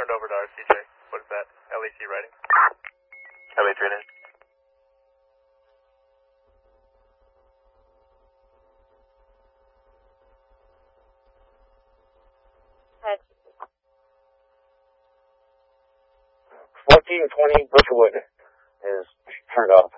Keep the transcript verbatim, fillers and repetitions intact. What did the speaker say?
turned over to R C J. What is that? L E C writing? L E three nine. Head. fourteen twenty Brookwood is turned off.